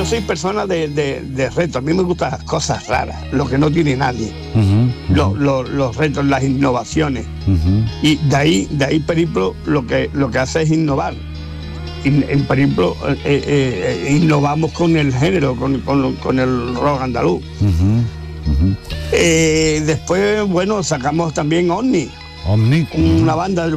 yo soy persona de retos. A mí me gustan las cosas raras, lo que no tiene nadie. Los retos, las innovaciones. Y de ahí Periplo lo que hace es innovar. En Periplo innovamos con el género, con el rock andaluz. Después, bueno, sacamos también Omni, una banda